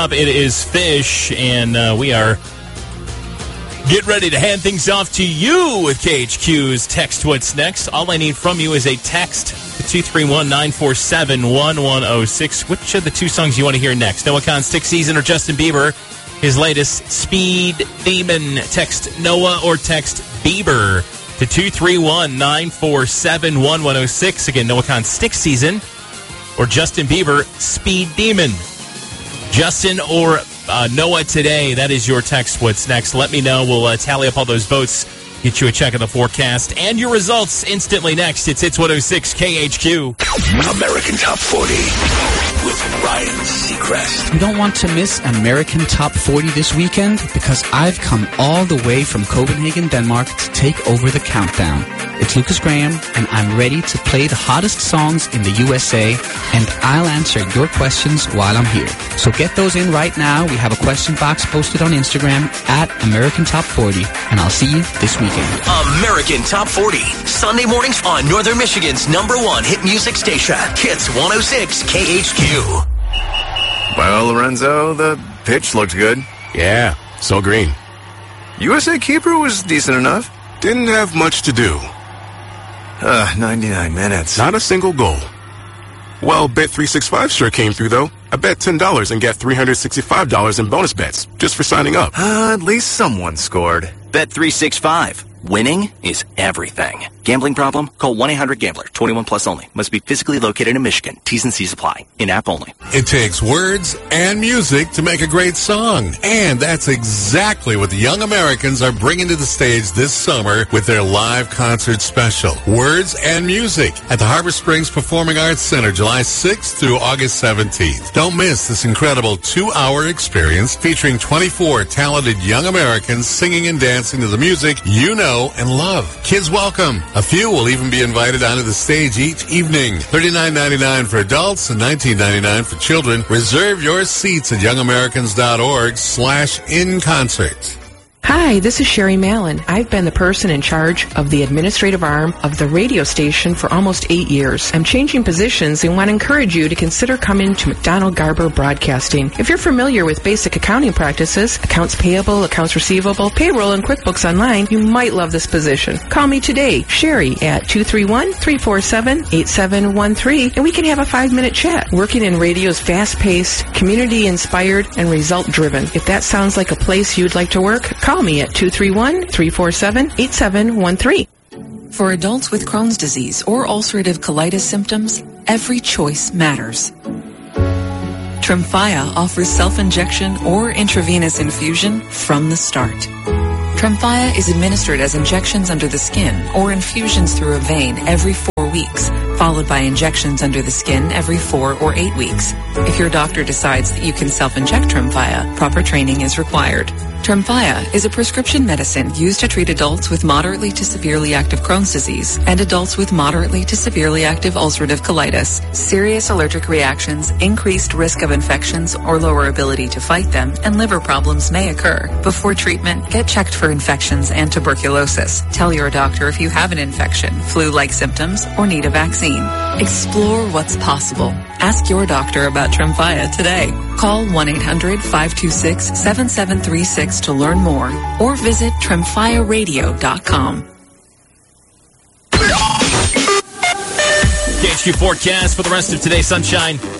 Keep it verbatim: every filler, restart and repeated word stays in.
It is Fish, and uh, we are getting ready to hand things off to you with K H Q's Text What's Next. All I need from you is a text to two three one, nine four seven, one one zero six. Which of the two songs you want to hear next? Noah Kahan's Stick Season or Justin Bieber, his latest Speed Demon? Text Noah or text Bieber to two three one, nine four seven, one one zero six. Again, Noah Kahan's Stick Season or Justin Bieber, Speed Demon. Justin or uh, Noah today, that is your text. What's next? Let me know. We'll uh, tally up all those votes, get you a check of the forecast, and your results instantly next. It's Hits one oh six K H Q. American Top forty with Ryan Seacrest. You don't want to miss American Top forty this weekend because I've come all the way from Copenhagen, Denmark to take over the countdown. It's Lucas Graham, and I'm ready to play the hottest songs in the U S A, and I'll answer your questions while I'm here. So get those in right now. We have a question box posted on Instagram at American Top forty, and I'll see you this weekend. American Top forty, Sunday mornings on Northern Michigan's number one hit music station, Hits one oh six K H Q. Well, Lorenzo, the pitch looked good. Yeah, so green. U S A keeper was decent enough. Didn't have much to do. Uh, ninety-nine minutes. Not a single goal. Well, Bet three sixty-five sure came through, though. I bet ten dollars and get three hundred sixty-five dollars in bonus bets just for signing up. Uh, at least someone scored. Bet three sixty-five. Winning is everything. Gambling problem? Call one eight hundred gambler. twenty-one plus only. Must be physically located in Michigan. T's and C's apply. In-app only. It takes words and music to make a great song. And that's exactly what the Young Americans are bringing to the stage this summer with their live concert special. Words and Music at the Harbor Springs Performing Arts Center, July sixth through August seventeenth. Don't miss this incredible two-hour experience featuring twenty-four talented young Americans singing and dancing to the music you know and love. Kids welcome. A few will even be invited onto the stage each evening. thirty-nine ninety-nine for adults and nineteen ninety-nine for children. Reserve your seats at young americans dot org slash in concert. Hi, this is Sherry Mallon. I've been the person in charge of the administrative arm of the radio station for almost eight years. I'm changing positions and want to encourage you to consider coming to McDonald Garber Broadcasting. If you're familiar with basic accounting practices, accounts payable, accounts receivable, payroll, and QuickBooks Online, you might love this position. Call me today, Sherry, at two three one, three four seven, eight seven one three, and we can have a five-minute chat. Working in radio is fast-paced, community-inspired, and result-driven. If that sounds like a place you'd like to work, call me at two three one, three four seven, eight seven one three. For adults with Crohn's disease or ulcerative colitis symptoms, every choice matters. Tremfya offers self-injection or intravenous infusion from the start. Tremfya is administered as injections under the skin or infusions through a vein every four weeks, followed by injections under the skin every four or eight weeks. If your doctor decides that you can self-inject Tremfya, proper training is required. Tremfya is a prescription medicine used to treat adults with moderately to severely active Crohn's disease and adults with moderately to severely active ulcerative colitis. Serious allergic reactions, increased risk of infections or lower ability to fight them, and liver problems may occur. Before treatment, get checked for infections and tuberculosis. Tell your doctor if you have an infection, flu-like symptoms, or need a vaccine. Explore what's possible. Ask your doctor about Tremfya today. Call one eight hundred, five two six, seven seven three six to learn more, or visit tremfya radio dot com. K H Q forecast for the rest of today: sunshine,